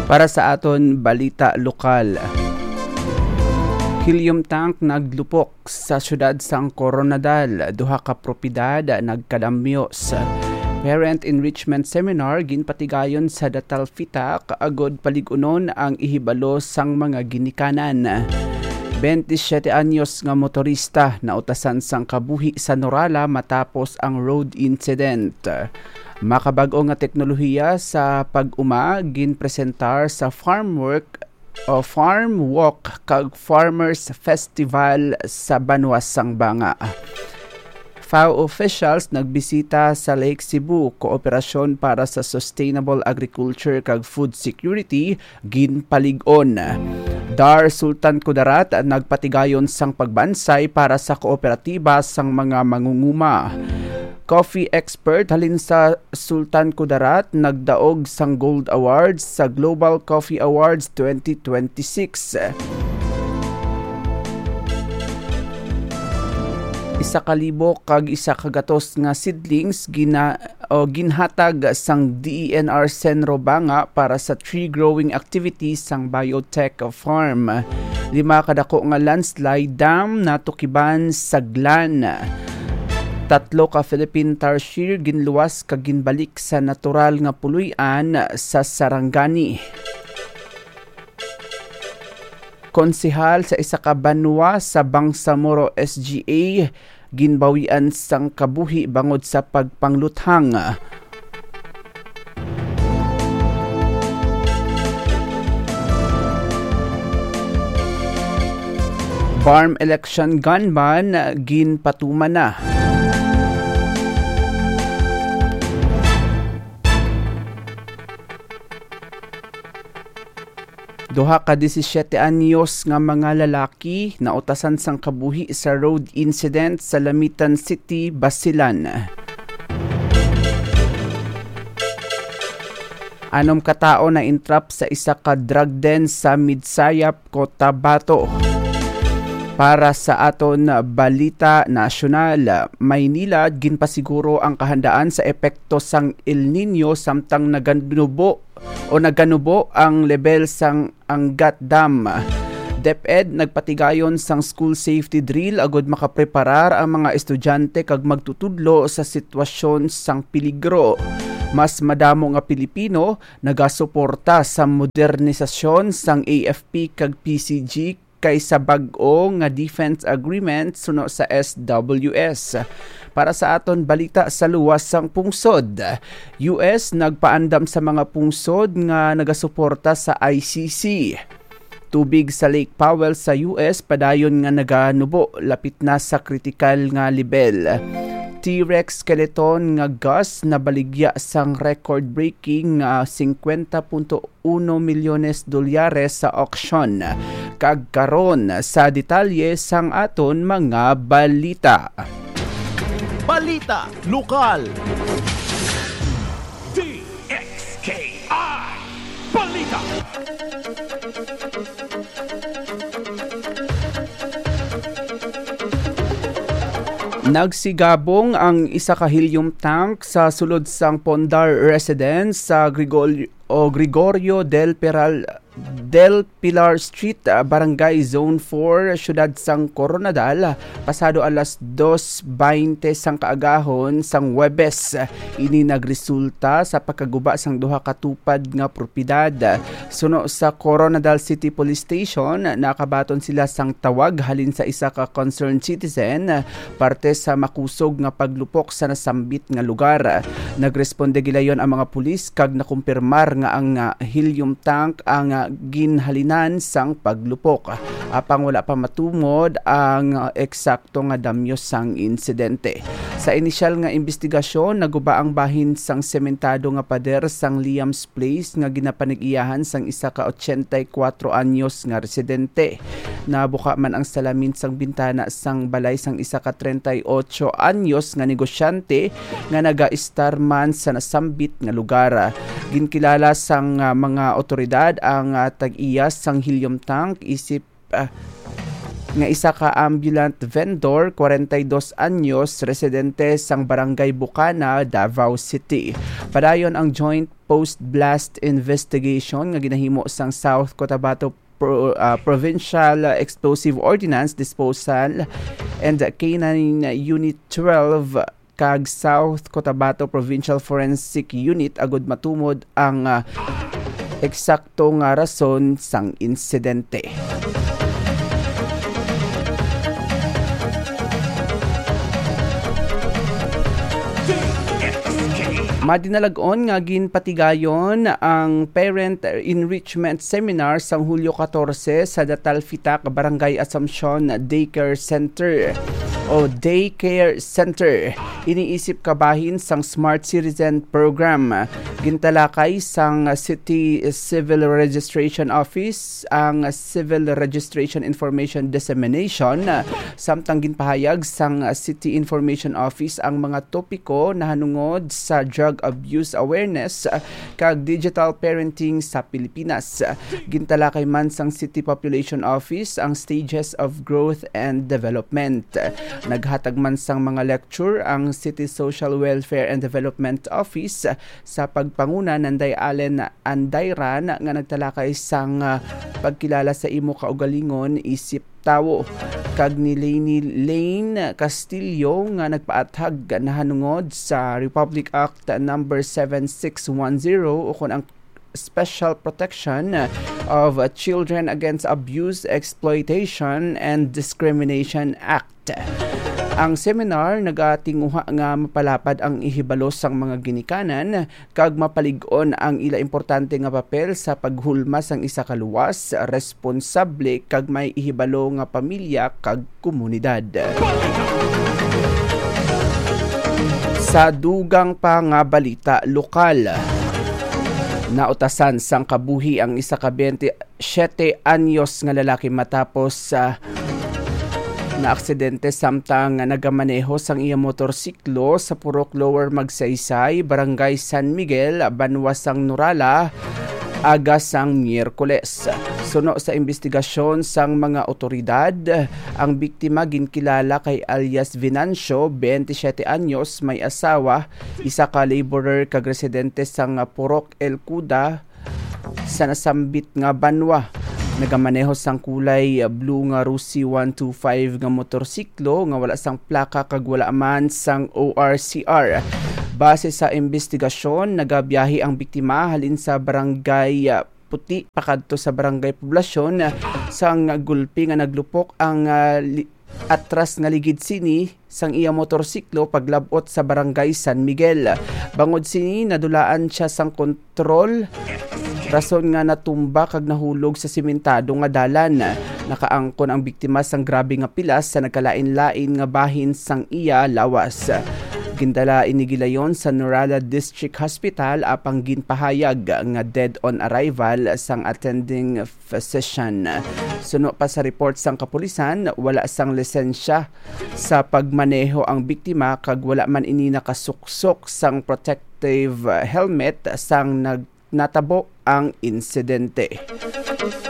Para sa aton balita lokal, helium tank naglupok sa syudad sang Coronadal, duha ka propiedad nagkadamyos. Parent enrichment seminar ginpatigayon sa Datal Fitak agod paligunon ang ihibalo sang mga ginikanan. 27 anyos nga motorista na utasan sang kabuhi sa Norala matapos ang road incident. Makabag-o nga teknolohiya sa pag-uma ginpresentar sa Farm Walk kag Farmers Festival sa Banwas sang Banga. FAO officials nagbisita sa Lake Cebu, Kooperasyon para sa Sustainable Agriculture kag Food Security ginpalig-on. Dar Sultan Kudarat nagpatigayon sang pagbansay para sa kooperatiba sang mga mangunguma. Coffee expert halin sa Sultan Kudarat nagdaog sang Gold Awards sa Global Coffee Awards 2026. Isa kalibo kag isa kagatos nga seedlings ginhatag sang DENR Senro Banga para sa tree growing activities sang biotech farm. 5 kadako nga landslide dam natukiban sa Glan. 3 ka Philippine tarsier ginluwas kag ginbalik sa natural nga puloy-an sa Sarangani. Konsehal sa isa ka banwa sa Bangsamoro SGA ginbawian sang kabuhi bangod sa pagpangluthang. Farm election gunman ginpatuman na. Duha ka 17 anyos nga mga lalaki na utasan sang kabuhi sa road incident sa Lamitan City, Basilan. Anom katao na intrap sa isa ka drug den sa Midsayap, Cotabato. Para sa aton balita nasyonal, Maynila ginpasiguro ang kahandaan sa epekto sang El Nino samtang naganubo ang level sang Angat Dam. DepEd nagpatigayon sang school safety drill agod makapreparar ang mga estudyante kag magtutudlo sa sitwasyon sang peligro. Mas madamo nga Pilipino nagasuporta sa modernisasyon sang AFP kag PCG kaysa bag-o nga defense agreement suno sa SWS. Para sa aton balita sa luwas sang pungsod, US nagpaandam sa mga pungsod nga nagasuporta sa ICC. Tubig sa Lake Powell sa US padayon nga naganubo lapit na sa critical nga level. T-Rex skeleton nga gas na baligya sang record-breaking $50.1 milyones sa auction. Kagkaron sa detalye sang aton mga balita. Balita lokal. DXKI Balita. Nagsigabong ang isa ka helium tank sa sulod sang Pondar Residence sa Gregorio del Pilar Street, Barangay Zone 4, Syudad sang Coronadal, pasado alas 2:20 sang kaagahon sang Huwebes. Ini nagresulta sa pagkaguba sang duha ka tupad nga propiedad. Suno sa Coronadal City Police Station, nakabaton sila sang tawag halin sa isa ka concerned citizen parte sa makusog nga paglupok sa nasambit nga lugar. Nagresponde gilayon ang mga pulis kag nakumpirmar nga ang helium tank ang ginhalinan sang paglupok. Apang wala pa matumod ang eksakto nga damyos sang insidente. Sa inisyal nga investigasyon, naguba ang bahin sang sementado nga pader sang Liam's Place nga ginapanag-iyahan sang isa ka 84 anyos nga residente. Nabuka man ang salamin sang bintana sang balay sang isa ka 38 anyos nga negosyante nga naga-star man sa nasambit nga lugar. Ginkilala sang mga otoridad ang tag-iyas sang helium tank isip nga isa ka ambulant vendor, 42 anyos, residente sang Barangay Bukana, Davao City. Padayon ang Joint post-blast investigation nga ginahimo sang South Cotabato Provincial Explosive Ordnance Disposal and K9 Unit 12 kag South Cotabato Provincial Forensic Unit agud matumod ang eksakto nga rason sang insidente. Madinalagon nga ginpatigayon ang Parent Enrichment Seminar sang Hulyo 14 sa Datalfitak, Barangay Assumption Daycare Center o Daycare Center. Iniisip kabahin sang Smart Citizen Program. Gintalakay sang City Civil Registration Office ang Civil Registration Information Dissemination, samtang ginpahayag sang City Information Office ang mga topiko na hanungod sa drug abuse awareness kag digital parenting sa Pilipinas. Gintalakay man sang City Population Office ang stages of growth and development. Naghatag man sang mga lecture ang City Social Welfare and Development Office sa pagpanguna ng Day Allen Andayran nga nagtalakay sang pagkilala sa imo kaugalingon isip tawo. Kag ni Lane Castillo nga nagpaathag na hanungod sa Republic Act number 7610 ukon ang Special Protection of Children Against Abuse, Exploitation, and Discrimination Act. Ang seminar nagatinguha nga mapalapad ang ihibalo sang mga ginikanan kag mapalig-on ang ila importante nga papel sa paghulma sang isa ka luwas, responsable kag may ihibalo nga pamilya kag komunidad. Sa dugang pa nga balita lokal, nautasan sang kabuhi ang isa ka 27 anyos nga lalaki matapos sa na aksidente samtang nagamaneho sang iya motorsiklo sa Purok Lower Magsaysay, Barangay San Miguel, Banwa sang Nurala, aga sang Miyerkules. Suno sa investigasyon sang mga otoridad, ang biktima ginkilala kay alias Venancio, 27 anyos, may asawa, isa ka laborer kag residente sang Purok El Cuda sa nasambit nga Banwa. Nagamaneho sang kulay blue nga Rusi 125 nga motorsiklo nga wala sang plaka kag wala man sang ORCR. Base sa investigasyon, nagabiyahe ang biktima halin sa Barangay Puti pakadto sa Barangay Poblasyon sang gulpi nga naglupok ang atras nga ligid sini sang iya motorsiklo paglabot sa Barangay San Miguel. Bangod sini nadulaan siya sang kontrol, rason nga natumba kag nahulog sa simentado nga dalan. Nakaangkon ang biktima sang grabe nga pilas sa nagkalain-lain nga bahin sang iya lawas. Gindala inigilayon sa Nurala District Hospital apang ginpahayag nga dead on arrival sang attending physician. Suno pa sa report sang kapulisan, wala sang lisensya sa pagmaneho ang biktima kag wala man ini nakasuksok sang protective helmet sang natabo ang insidente.